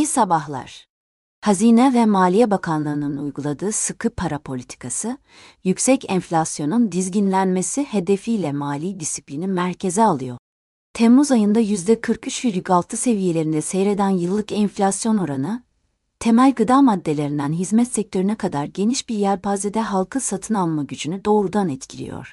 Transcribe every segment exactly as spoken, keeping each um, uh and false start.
sabahlar. Hazine ve Maliye Bakanlığı'nın uyguladığı sıkı para politikası, yüksek enflasyonun dizginlenmesi hedefiyle mali disiplini merkeze alıyor. Temmuz ayında yüzde kırk üç virgül altı seviyelerinde seyreden yıllık enflasyon oranı, temel gıda maddelerinden hizmet sektörüne kadar geniş bir yelpazede halkın satın alma gücünü doğrudan etkiliyor.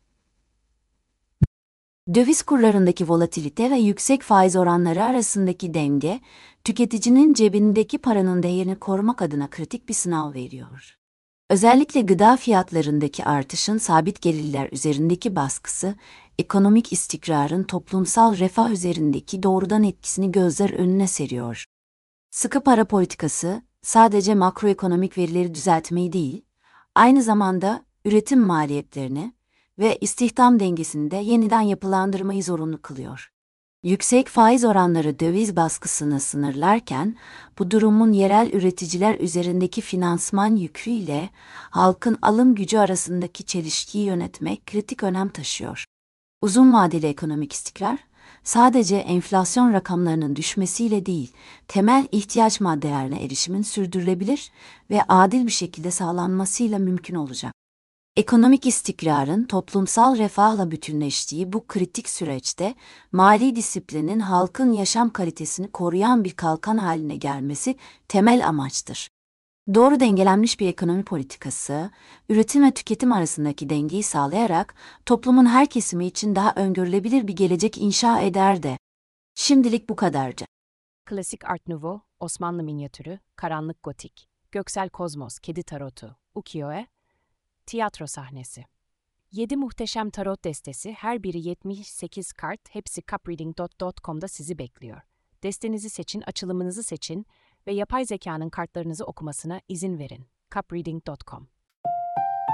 Döviz kurlarındaki volatilite ve yüksek faiz oranları arasındaki denge, tüketicinin cebindeki paranın değerini korumak adına kritik bir sınav veriyor. Özellikle gıda fiyatlarındaki artışın sabit gelirler üzerindeki baskısı, ekonomik istikrarın toplumsal refah üzerindeki doğrudan etkisini gözler önüne seriyor. Sıkı para politikası, sadece makroekonomik verileri düzeltmeyi değil, aynı zamanda üretim maliyetlerini ve istihdam dengesini de yeniden yapılandırmayı zorunlu kılıyor. Yüksek faiz oranları döviz baskısını sınırlarken, bu durumun yerel üreticiler üzerindeki finansman yüküyle halkın alım gücü arasındaki çelişkiyi yönetmek kritik önem taşıyor. Uzun vadeli ekonomik istikrar, sadece enflasyon rakamlarının düşmesiyle değil, temel ihtiyaç maddelerine erişimin sürdürülebilir ve adil bir şekilde sağlanmasıyla mümkün olacak. Ekonomik istikrarın toplumsal refahla bütünleştiği bu kritik süreçte, mali disiplinin halkın yaşam kalitesini koruyan bir kalkan haline gelmesi temel amaçtır. Doğru dengelenmiş bir ekonomi politikası, üretim ve tüketim arasındaki dengeyi sağlayarak toplumun her kesimi için daha öngörülebilir bir gelecek inşa eder de. Şimdilik bu kadardı. Klasik Art Nouveau, Osmanlı minyatürü, karanlık gotik, göksel kozmos, kedi tarotu, ukiyo-e, tiyatro sahnesi. Yedi muhteşem tarot destesi, her biri yetmiş sekiz kart, hepsi cupreading nokta com'da sizi bekliyor. Destenizi seçin, açılımınızı seçin ve yapay zekanın kartlarınızı okumasına izin verin. cupreading nokta com